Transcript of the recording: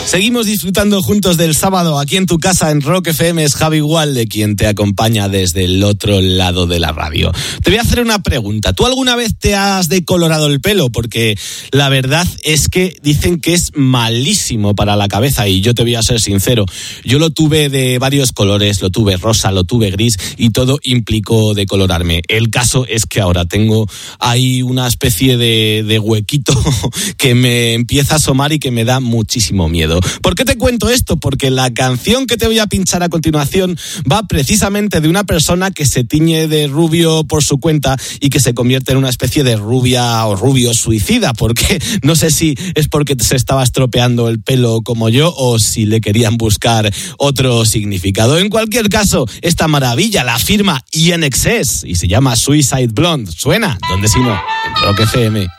Seguimos disfrutando juntos del sábado aquí en tu casa en Rock FM. Es Javi Walde quien te acompaña desde el otro lado de la radio. Te voy a hacer una pregunta. ¿Tú alguna vez te has decolorado el pelo? Porque la verdad es que dicen que es malísimo para la cabeza y yo te voy a ser sincero. Yo lo tuve de varios colores, lo tuve rosa, lo tuve gris y todo implicó decolorarme. El caso es que ahora tengo ahí una especie de huequito que me empieza a asomar y que me da muchísimo miedo. ¿Por qué te cuento esto? Porque la canción que te voy a pinchar a continuación va precisamente de una persona que se tiñe de rubio por su cuenta y que se convierte en una especie de rubia o rubio suicida, porque no sé si es porque se estaba estropeando el pelo como yo o si le querían buscar otro significado. En cualquier caso, esta maravilla la firma INXS y se llama Suicide Blonde. Suena, ¿dónde si no? En Rock FM.